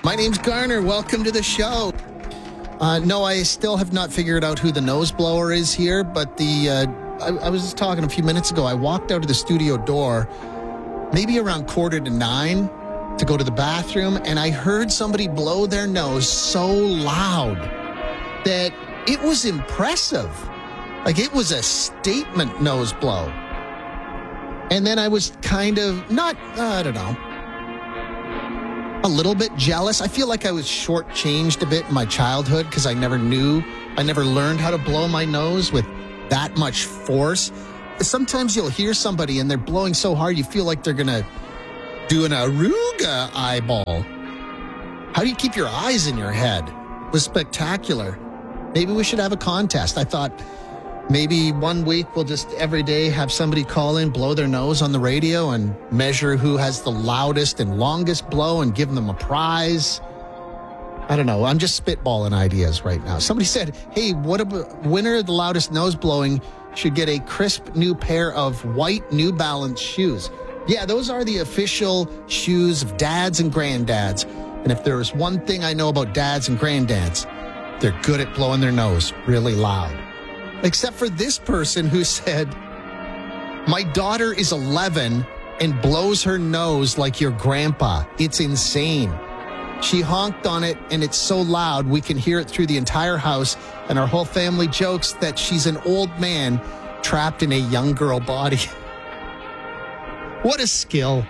My name's Garner. Welcome to the show. No, I still have not figured out who the nose blower is here, but I was talking a few minutes ago. I walked out of the studio door maybe around 8:45 to go to the bathroom, and I heard somebody blow their nose so loud that it was impressive. Like, it was a statement nose blow. And then I was kind of not, I don't know, a little bit jealous. I feel like I was shortchanged a bit in my childhood because I never learned how to blow my nose with that much force. Sometimes you'll hear somebody and they're blowing so hard you feel like they're going to do an Aruga eyeball. How do you keep your eyes in your head? It was spectacular. Maybe we should have a contest. I thought maybe one week we'll just every day have somebody call in, blow their nose on the radio, and measure who has the loudest and longest blow and give them a prize. I don't know. I'm just spitballing ideas right now. Somebody said, hey, what about winner of the loudest nose blowing should get a crisp new pair of white New Balance shoes. Yeah, those are the official shoes of dads and granddads. And if there is one thing I know about dads and granddads, they're good at blowing their nose really loud. Except for this person who said, my daughter is 11 and blows her nose like your grandpa. It's insane. She honked on it, and it's so loud we can hear it through the entire house, and our whole family jokes that she's an old man trapped in a young girl body. What a skill.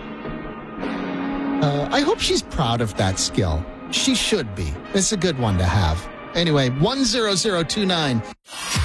I hope she's proud of that skill. She should be. It's a good one to have. Anyway, 10029.